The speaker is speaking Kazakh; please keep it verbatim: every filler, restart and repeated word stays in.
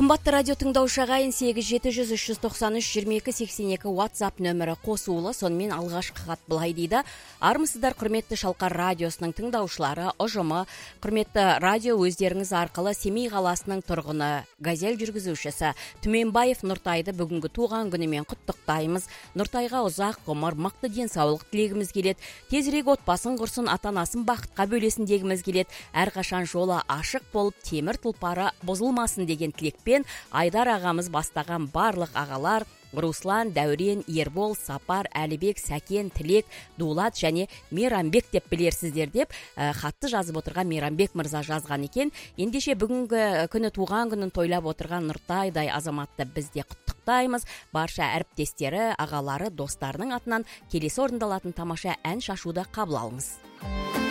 Қымбатты радио тыңдаушы ағайын, сегіз жеті жүз үш жүз тоқсан үш жиырма екі сексен екі WhatsApp нөмірі қосулы. Сонымен алғашқы хат былай дейді: армысыздар құрметті Шалқар радиосының тыңдаушылары, ұжымы. Құрметті радио, өздеріңіз арқылы Семей қаласының тұрғыны, газель жүргізушісі Түменбаев Нұртайды бүгінгі туған күнімен құттықтаймыз. Нұртайға ұзақ ғұмыр, мықты денсаулық тілегіміз келеді. Тезірек отбасын құрсын, ата-анасын бақытқа бөлесін дегіміз келеді. Әрқашан жолы ашық болып, темір тұлпары бұзылмасын деген тілекпен Айдар ағамыз бастаған барлық ағалар, Руслан, Дәурен, Ербол, Сапар, Әлібек, Сәкен, Тілек, Дулат және Мейрамбек деп білерсіздер деп ә, хатты жазып отырған Мейрамбек мырза жазған екен. Ендеше бүгінгі күні туған күнін тойлап отырған Нұртайдай азаматты біз де құттықтаймыз. Барша әріптестері, ағалары, достарының атынан келесі орындалатын тамаша ән шашуды қабыл алыңыз.